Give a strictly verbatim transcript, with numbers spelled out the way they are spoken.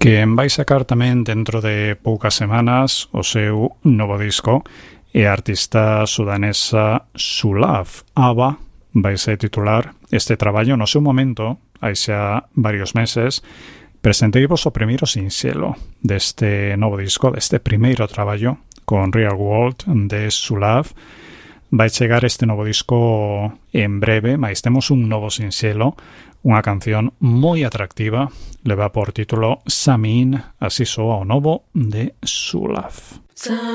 que vai sacar tamén dentro de poucas semanas o seu novo disco e a artista sudanesa Sulav. Ava vai ser titular este traballo no seu momento, hai xa varios meses. Presentei vos o primeiro sinxelo deste novo disco, deste primeiro traballo con Real World de Sulav. Vai chegar este novo disco en breve, mais temos un novo sinxelo, unha canción moi atractiva, leva por título Samin, así soa o novo de Sulav.